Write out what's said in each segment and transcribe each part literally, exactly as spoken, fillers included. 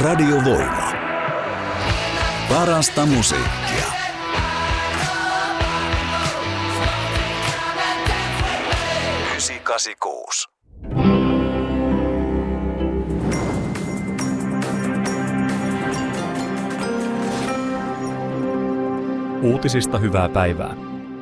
Radiovoima. Parasta musiikkia. yhdeksänsataakahdeksankymmentäkuusi. Uutisista hyvää päivää.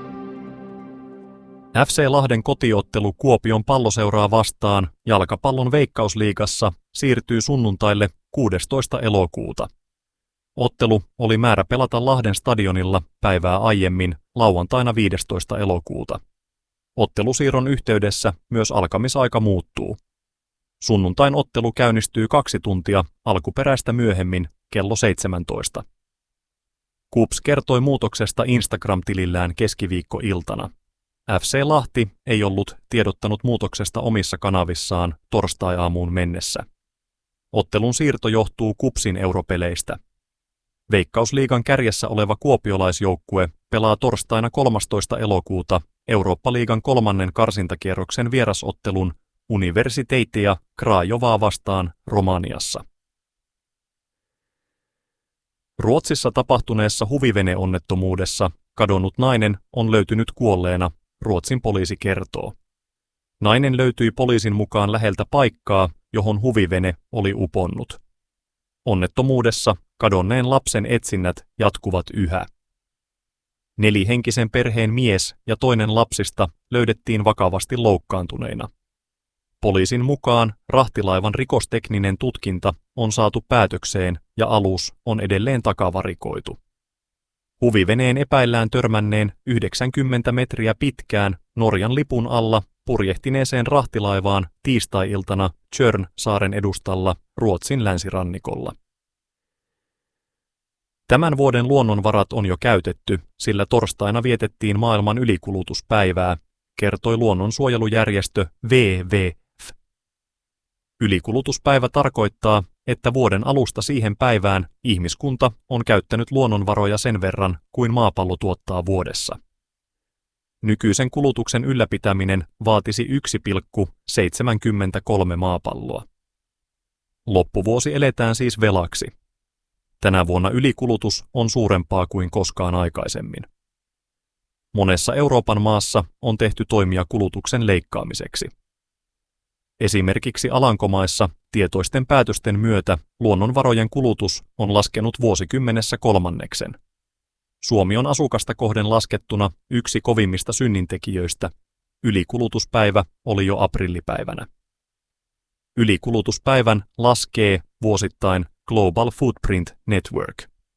F C Lahden kotiottelu Kuopion Palloseuraa vastaan jalkapallon Veikkausliigassa siirtyy sunnuntaille kuudestoista elokuuta. Ottelu oli määrä pelata Lahden stadionilla päivää aiemmin lauantaina viidestoista elokuuta. Ottelusiirron yhteydessä myös alkamisaika muuttuu. Sunnuntain ottelu käynnistyy kaksi tuntia alkuperäistä myöhemmin kello seitsemäntoista. KuPS kertoi muutoksesta Instagram-tilillään keskiviikkoiltana. F C Lahti ei ollut tiedottanut muutoksesta omissa kanavissaan torstai-aamuun mennessä. Ottelun siirto johtuu KuPSin europeleistä. Veikkausliigan kärjessä oleva kuopiolaisjoukkue pelaa torstaina kolmastoista elokuuta Eurooppa-liigan kolmannen karsintakierroksen vierasottelun Universitetia Craiovaa vastaan Romaniassa. Ruotsissa tapahtuneessa huviveneonnettomuudessa kadonnut nainen on löytynyt kuolleena, Ruotsin poliisi kertoo. Nainen löytyi poliisin mukaan läheltä paikkaa, johon huvivene oli uponnut. Onnettomuudessa kadonneen lapsen etsinnät jatkuvat yhä. Nelihenkisen perheen mies ja toinen lapsista löydettiin vakavasti loukkaantuneina. Poliisin mukaan rahtilaivan rikostekninen tutkinta on saatu päätökseen ja alus on edelleen takavarikoitu. Huviveneen epäillään törmänneen yhdeksänkymmentä metriä pitkään Norjan lipun alla purjehtineeseen rahtilaivaan tiistai-iltana Tjörn-saaren edustalla Ruotsin länsirannikolla. Tämän vuoden luonnonvarat on jo käytetty, sillä torstaina vietettiin maailman ylikulutuspäivää, kertoi luonnonsuojelujärjestö W W F. Ylikulutuspäivä tarkoittaa, että vuoden alusta siihen päivään ihmiskunta on käyttänyt luonnonvaroja sen verran kuin maapallo tuottaa vuodessa. Nykyisen kulutuksen ylläpitäminen vaatisi yksi pilkku seitsemänkymmentäkolme maapalloa. Loppuvuosi eletään siis velaksi. Tänä vuonna ylikulutus on suurempaa kuin koskaan aikaisemmin. Monessa Euroopan maassa on tehty toimia kulutuksen leikkaamiseksi. Esimerkiksi Alankomaissa tietoisten päätösten myötä luonnonvarojen kulutus on laskenut vuosikymmenessä kolmanneksen. Suomi on asukasta kohden laskettuna yksi kovimmista synnintekijöistä. Ylikulutuspäivä oli jo aprillipäivänä. Ylikulutuspäivän laskee vuosittain Global Footprint Network.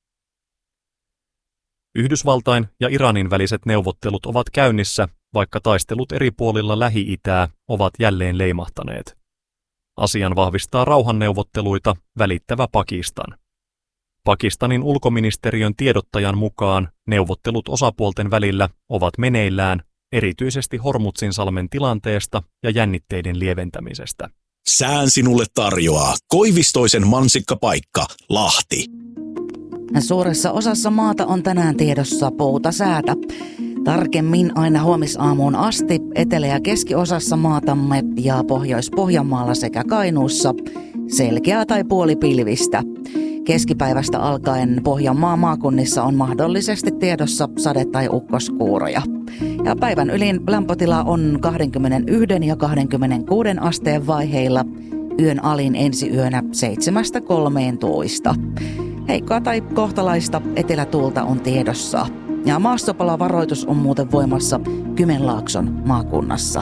Yhdysvaltain ja Iranin väliset neuvottelut ovat käynnissä, vaikka taistelut eri puolilla Lähi-itää ovat jälleen leimahtaneet. Asian vahvistaa rauhanneuvotteluita välittävä Pakistan. Pakistanin ulkoministeriön tiedottajan mukaan neuvottelut osapuolten välillä ovat meneillään, erityisesti Hormuzin-salmen tilanteesta ja jännitteiden lieventämisestä. Sään sinulle tarjoaa Koivistoisen mansikkapaikka, Lahti. Suuressa osassa maata on tänään tiedossa poutasäätä. Tarkemmin aina huomisaamuun asti etelä- ja keskiosassa maatamme ja Pohjois-Pohjanmaalla sekä Kainuussa selkeää tai puolipilvistä. Keskipäivästä alkaen Pohjanmaan maakunnissa on mahdollisesti tiedossa sade- tai ukkoskuuroja. Ja päivän ylin lämpötila on kaksikymmentäyksi ja kaksikymmentäkuusi asteen vaiheilla, yön alin ensi yönä seitsemästä kolmeentoista. Heikkoa tai kohtalaista etelätuulta on tiedossa. Ja maastopalavaroitus on muuten voimassa Kymenlaakson maakunnassa.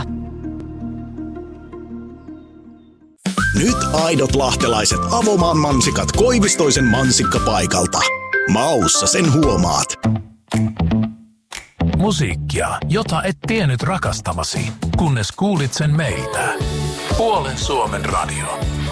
Nyt aidot lahtelaiset Avomaan mansikat Koivistoisen mansikkapaikalta. Maussa sen huomaat. Musiikkia, jota et tiennyt rakastavasi, kunnes kuulit sen meiltä. Puolen Suomen radio.